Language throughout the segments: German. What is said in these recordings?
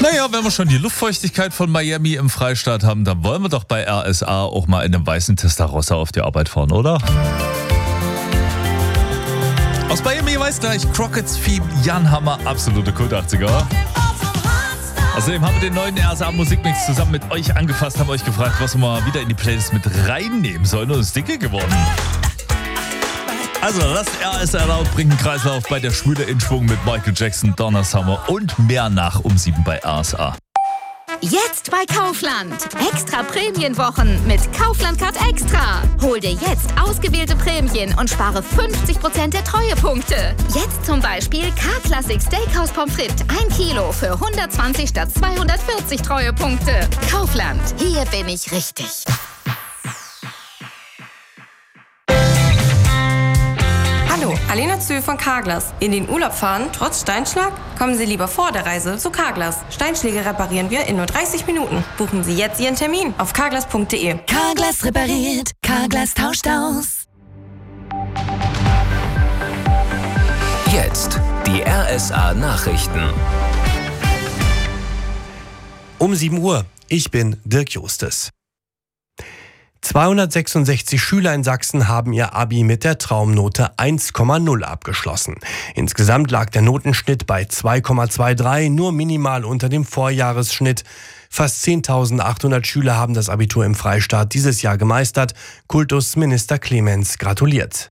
Naja, wenn wir schon die Luftfeuchtigkeit von Miami im Freistaat haben, dann wollen wir doch bei RSA auch mal in einem weißen Testarossa auf die Arbeit fahren, oder? Aus Miami weiß gleich Crockett's Theme, Jan Hammer, absolute Kult 80er. Außerdem haben wir den neuen RSA-Musikmix zusammen mit euch angefasst, haben euch gefragt, was wir mal wieder in die Playlist mit reinnehmen sollen, und ist dicke geworden. Also lasst RSA laut, bringt einen Kreislauf bei der Schwule in Schwung mit Michael Jackson, Donna Summer und mehr nach um 7 bei RSA. Jetzt bei Kaufland. Extra Prämienwochen mit Kaufland Card Extra. Hol dir jetzt ausgewählte Prämien und spare 50% der Treuepunkte. Jetzt zum Beispiel K-Classic Steakhouse Pommes frites 1 Kilo für 120 statt 240 Treuepunkte. Kaufland, hier bin ich richtig. Hallo, Alena Zöhl von Carglass. In den Urlaub fahren, trotz Steinschlag? Kommen Sie lieber vor der Reise zu Carglass. Steinschläge reparieren wir in nur 30 Minuten. Buchen Sie jetzt Ihren Termin auf carglass.de. Carglass repariert, Carglass tauscht aus. Jetzt die RSA Nachrichten. Um 7 Uhr. Ich bin Dirk Justes. 266 Schüler in Sachsen haben ihr Abi mit der Traumnote 1,0 abgeschlossen. Insgesamt lag der Notenschnitt bei 2,23, nur minimal unter dem Vorjahresschnitt. Fast 10.800 Schüler haben das Abitur im Freistaat dieses Jahr gemeistert. Kultusminister Clemens gratuliert.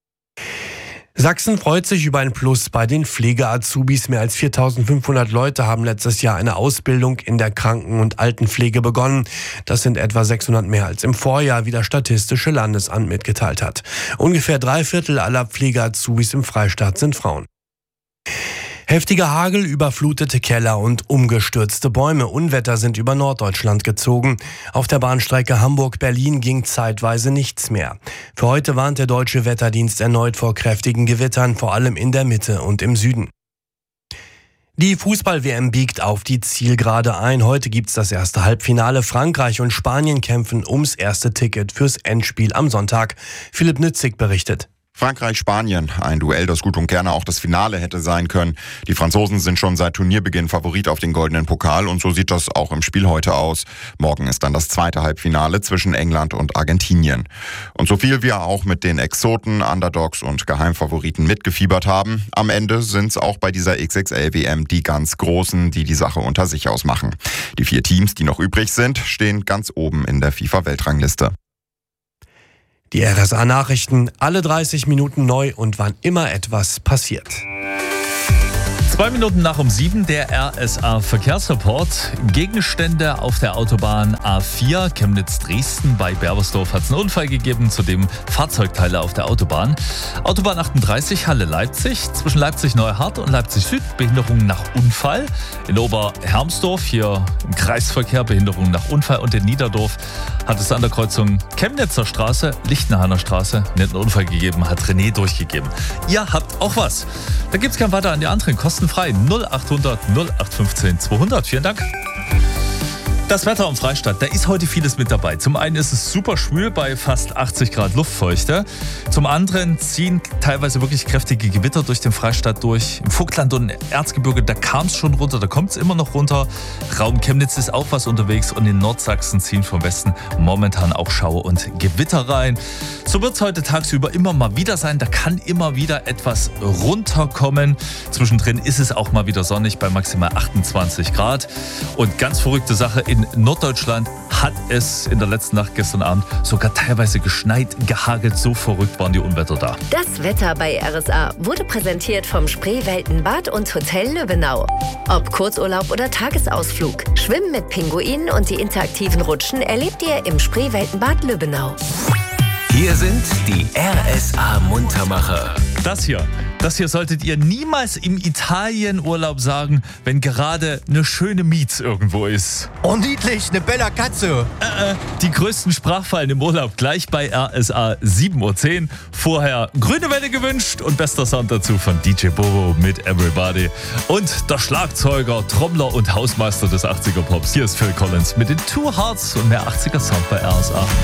Sachsen freut sich über ein Plus bei den Pflege-Azubis. Mehr als 4.500 Leute haben letztes Jahr eine Ausbildung in der Kranken- und Altenpflege begonnen. Das sind etwa 600 mehr als im Vorjahr, wie das Statistische Landesamt mitgeteilt hat. Ungefähr 3/4 aller Pflege-Azubis im Freistaat sind Frauen. Heftiger Hagel, überflutete Keller und umgestürzte Bäume. Unwetter sind über Norddeutschland gezogen. Auf der Bahnstrecke Hamburg-Berlin ging zeitweise nichts mehr. Für heute warnt der Deutsche Wetterdienst erneut vor kräftigen Gewittern, vor allem in der Mitte und im Süden. Die Fußball-WM biegt auf die Zielgerade ein. Heute gibt's das erste Halbfinale. Frankreich und Spanien kämpfen ums erste Ticket fürs Endspiel am Sonntag. Philipp Nützig berichtet. Frankreich-Spanien, ein Duell, das gut und gerne auch das Finale hätte sein können. Die Franzosen sind schon seit Turnierbeginn Favorit auf den goldenen Pokal und so sieht das auch im Spiel heute aus. Morgen ist dann das zweite Halbfinale zwischen England und Argentinien. Und so viel wir auch mit den Exoten, Underdogs und Geheimfavoriten mitgefiebert haben, am Ende sind es auch bei dieser XXL-WM die ganz Großen, die die Sache unter sich ausmachen. Die 4 Teams, die noch übrig sind, stehen ganz oben in der FIFA-Weltrangliste. Die RSA-Nachrichten, alle 30 Minuten neu und wann immer etwas passiert. 2 Minuten nach um 7, der RSA-Verkehrsreport. Gegenstände auf der Autobahn A4 Chemnitz-Dresden. Bei Berbersdorf hat es einen Unfall gegeben, zudem Fahrzeugteile auf der Autobahn. Autobahn 38 Halle-Leipzig, zwischen Leipzig-Neuhardt und Leipzig-Süd Behinderung nach Unfall. In Oberhermsdorf, hier im Kreisverkehr, Behinderung nach Unfall. Und in Niederdorf hat es an der Kreuzung Chemnitzer Straße, Lichtenhainer Straße, einen Unfall gegeben, hat René durchgegeben. Ihr habt auch was. Da gibt es kein Weiter an die anderen, kostenfrei 0800 0815 200. Vielen Dank. Das Wetter im Freistaat, da ist heute vieles mit dabei. Zum einen ist es super schwül bei fast 80 Grad Luftfeuchte. Zum anderen ziehen teilweise wirklich kräftige Gewitter durch den Freistaat durch. Im Vogtland und Erzgebirge, da kam es schon runter, da kommt es immer noch runter. Raum Chemnitz ist auch was unterwegs und in Nordsachsen ziehen vom Westen momentan auch Schauer und Gewitter rein. So wird es heute tagsüber immer mal wieder sein. Da kann immer wieder etwas runterkommen. Zwischendrin ist es auch mal wieder sonnig bei maximal 28 Grad. Und ganz verrückte Sache, in Norddeutschland hat es in der letzten Nacht gestern Abend sogar teilweise geschneit, gehagelt. So verrückt waren die Unwetter da. Das Wetter bei RSA wurde präsentiert vom Spreeweltenbad und Hotel Löbenau. Ob Kurzurlaub oder Tagesausflug, Schwimmen mit Pinguinen und die interaktiven Rutschen erlebt ihr im Spreeweltenbad Löbenau. Hier sind die RSA-Muntermacher. Das hier solltet ihr niemals im Italienurlaub sagen, wenn gerade eine schöne Miez irgendwo ist. Oh, niedlich, eine bella Katze. Die größten Sprachfallen im Urlaub gleich bei RSA 7.10 Uhr. Vorher grüne Welle gewünscht und bester Sound dazu von DJ Bobo mit Everybody. Und der Schlagzeuger, Trommler und Hausmeister des 80er Pops. Hier ist Phil Collins mit den Two Hearts und mehr 80er Sound bei RSA.